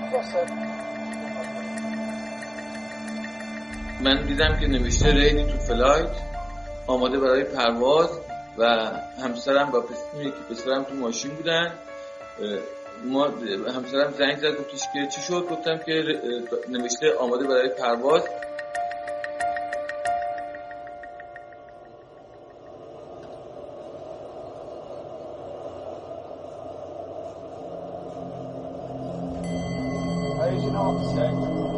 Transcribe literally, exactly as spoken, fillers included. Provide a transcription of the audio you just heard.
من دیدم که نوشته ready to flight، آماده برای پرواز، و همسرم و پسرمی که پسرم تو ماشین بودن. ما همسرم زنگ زد گفتش که چی شد؟ گفتم که نوشته آماده برای پرواز. Raising architect.